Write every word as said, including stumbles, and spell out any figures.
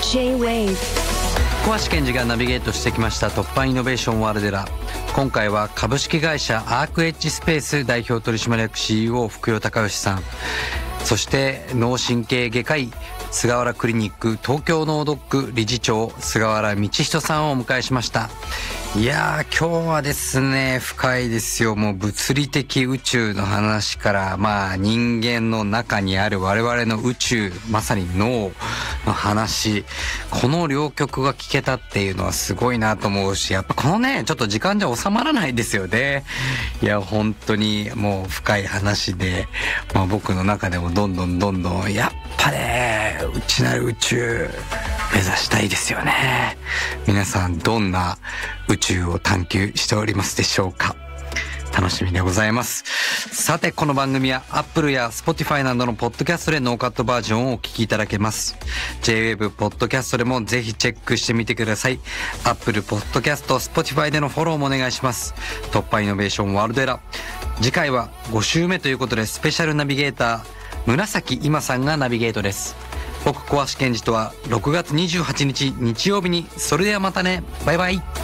J-Wave 小橋健二がナビゲートしてきました突破イノベーションワールデラ。今回は株式会社アークエッジスペース代表取締役 シーイーオー 福代隆義さん、そして脳神経外科医菅原クリニック東京脳ドック理事長菅原道人さんをお迎えしました。いやー今日はですね深いですよ。もう物理的宇宙の話から、まあ人間の中にある我々の宇宙、まさに脳の話、この両極が聞けたっていうのはすごいなと思うし、やっぱこのねちょっと時間じゃ収まらないですよね。いや本当にもう深い話で、まあ、僕の中でもどんどんどんどんやっぱね内なる宇宙目指したいですよね。皆さんどんな宇宙を探求しておりますでしょうか。楽しみでございます。さてこの番組は Apple や Spotify などのポッドキャストでノーカットバージョンをお聞きいただけます。 J-Wave ポッドキャストでもぜひチェックしてみてください。 Apple ポッドキャスト Spotify でのフォローもお願いします。突破イノベーションワールドエラ、次回はご週目ということでスペシャルナビゲーター紫今さんがナビゲートです。僕小橋健二とはろくがつにじゅうはちにち日曜日に。それではまたね、バイバイ。